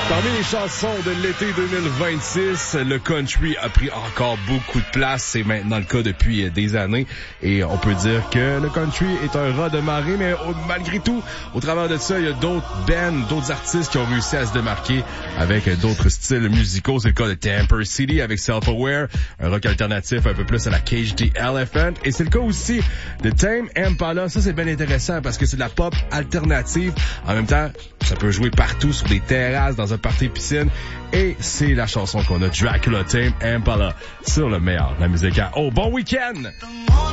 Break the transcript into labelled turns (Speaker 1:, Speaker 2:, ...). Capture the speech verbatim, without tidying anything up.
Speaker 1: Parmi les chansons de l'été deux mille vingt-six, le country a pris encore beaucoup de place. C'est maintenant le cas depuis des années. Et on peut dire que le country est un rat de marée, mais malgré tout, au travers de ça, il y a d'autres bands, d'autres artistes qui ont réussi à se démarquer avec d'autres styles musicaux. C'est le cas de Tamper City avec Self-Aware, un rock alternatif un peu plus à la Cage the Elephant. Et c'est le cas aussi de Tame Impala. Ça, c'est bien intéressant parce que c'est de la pop alternative. En même temps, ça peut jouer partout, sur des terrasses, dans un party piscine. Et c'est la chanson qu'on a, Dracula, Tame Impala, sur le meilleur de la musique à Oh, bon week-end!